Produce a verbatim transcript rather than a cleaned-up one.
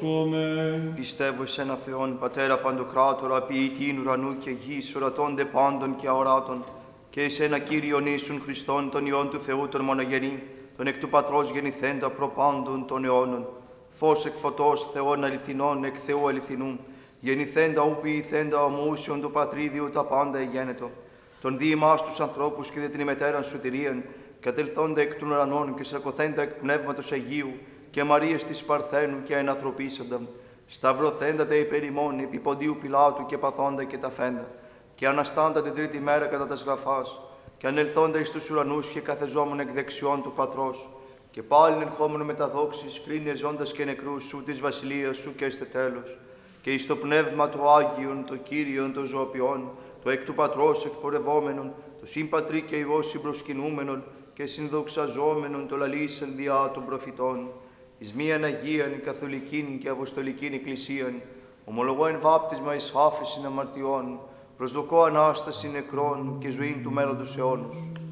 προσχόμεν. Πιστεύω σε ένα Θεόν, Πατέρα Παντοκράτορα, ποιητήν ουρανού και γης, ορατώνται πάντων και αοράτων, και εις ένα Κύριον Ιησούν Χριστόν, τον Υιόν του Θεού, τον μονογενή, τον εκ του Πατρός γεννηθέντα προπάντων των αιώνων, φως εκ φωτός Θεών αληθινών, εκ Θεού αληθινού, γεννηθέντα ου ποιηθέντα ομούσιον του Πατρίδιου τα πάντα εγένετο, τον δι' ημάς τους ανθρώπους και δε την ημετέραν σωτηρίαν, κατελθόντα εκ των ουρανών και σαρκωθέντα εκ Πνεύματος Αγίου και Μαρίας της Παρθένου και ενανθρωπίσαντα, σταυρωθέντα τα υπέρ ημών επί ποντίου Πιλάτου και παθόντα και ταφέντα, και αναστάντα την τρίτη μέρα κατά τας γραφάς, και ανελθόντα εις τους ουρανούς και καθεζόμουν εκ δεξιών του Πατρός, και πάλιν ερχόμενο με τα δόξης, πλην ζώντας και νεκρούς σου της βασιλείας σου και έστε τέλος, και εις το πνεύμα του Άγιον, το Κύριον, το ζωοποιών, το εκ του Πατρός εκπορευόμενον, το συμπατρί και εγώ συμπροσκυνούμενον και συνδοξαζόμενον το λαλήσαν διά των προφητών, εις μίαν Αγίαν, καθολικήν και αποστολικήν εκκλησίαν, ομολογώ εν βάπτισμα εις άφεσιν αμαρτιών, προσδοκώ Ανάσταση νεκρών και ζωήν του μέλλοντος αιώνος.